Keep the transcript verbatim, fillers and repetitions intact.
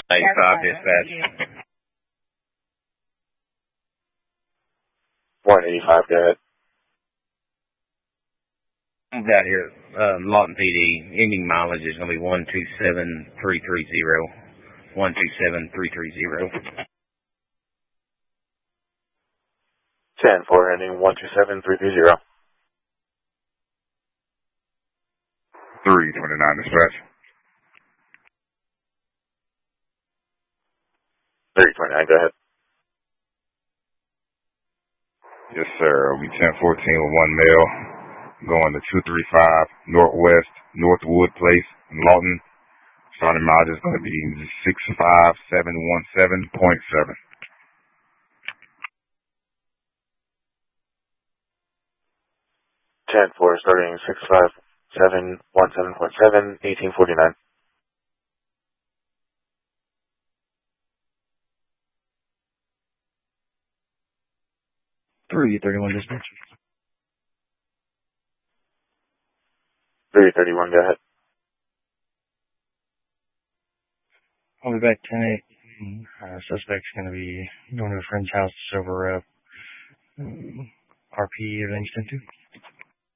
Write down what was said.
ninety-five dispatch. one eighty-five, go ahead. I'm out here, uh, Lawton P D. Ending mileage is going to be one two seven three three zero. one two seven three three zero. ten four, ending one two seven three three zero. three twenty-nine dispatch. three twenty-nine, go ahead. Yes, sir. It'll be ten fourteen with one male going to two three five Northwest Northwood Place in Lawton. Starting mileage is going to be six five seven one seven point seven. ten four, starting six five seven one seven point seven, eighteen forty-nine. three thirty-one dispatch. three thirty-one, go ahead. I'll be back ten eight. Uh, suspect's going to be going to a friend's house over uh, R P of Langston two.